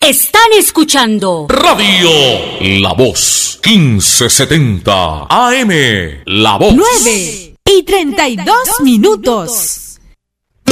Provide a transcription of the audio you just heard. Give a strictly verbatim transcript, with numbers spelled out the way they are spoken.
Están escuchando Radio La Voz quince setenta A M. La Voz. nueve y treinta y dos minutos.